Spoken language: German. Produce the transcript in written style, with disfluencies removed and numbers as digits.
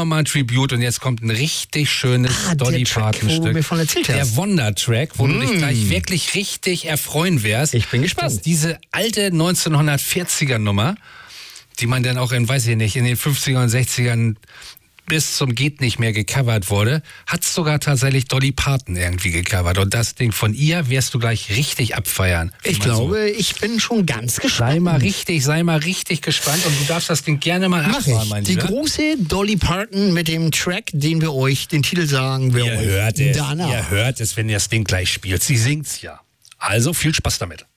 mal ein Tribute und jetzt kommt ein richtig schönes Dolly Parton-Stück. Wo du mir von erzählt hast. Der Wonder-Track, wo du dich gleich wirklich richtig erfreuen wirst. Ich bin gespannt. Dass diese alte 1940er-Nummer, die man dann auch in, weiß ich nicht, in den 50er und 60ern bis zum Geht nicht mehr gecovert wurde, hat sogar tatsächlich Dolly Parton irgendwie gecovert. Und das Ding von ihr wirst du gleich richtig abfeiern. Ich glaube, ich bin schon ganz gespannt. Sei mal richtig gespannt und du darfst das Ding gerne mal abfahren, mein Die Lieber. große Dolly Parton mit dem Track, den wir euch, den Titel sagen wir Ihr euch hört es, danach. ihr hört es, wenn ihr das Ding gleich spielt. Sie singt's ja. Also viel Spaß damit.